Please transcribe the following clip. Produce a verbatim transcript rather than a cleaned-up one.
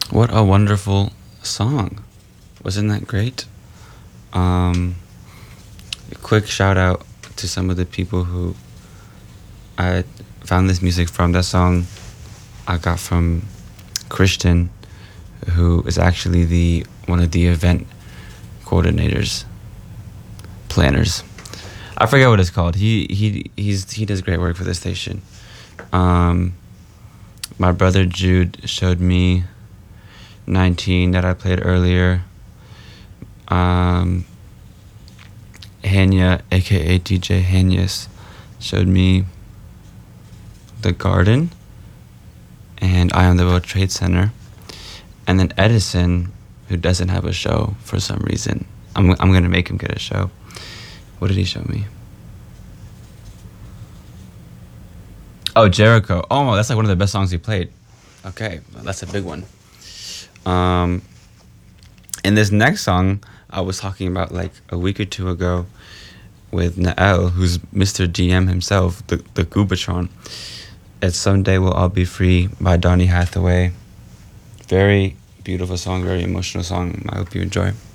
What a wonderful song. Wasn't that great? Um, a quick shout out to some of the people who I found this music from. That song I got from Christian, who is actually the one of the event coordinators, planners. I forget what it's called. He he he's he does great work for the station. Um, my brother Jude showed me nineteen that I played earlier. Um, Hanya, aka D J Hanyas, showed me The Garden and I Am the World Trade Center. And then Edison, who doesn't have a show for some reason. I'm I'm gonna make him get a show. What did he show me? Oh, Jericho. Oh, that's like one of the best songs he played. Okay, well, that's a big one. Um, and this next song I was talking about like a week or two ago with Nael, who's Mister G M himself, the the Goobatron. It's Someday We'll All Be Free by Donny Hathaway. Very beautiful song, very emotional song. I hope you enjoy.